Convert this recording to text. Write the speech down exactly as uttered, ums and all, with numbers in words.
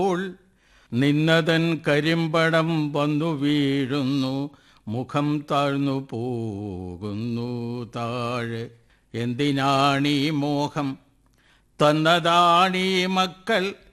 നിന്നതൻ കരിമ്പടം വന്നു വീഴുന്നു, മുഖം താഴ്ന്നു പോകുന്നു താഴെ. എന്തിനാണീ മോഹം തന്നതാണീ മക്കൾ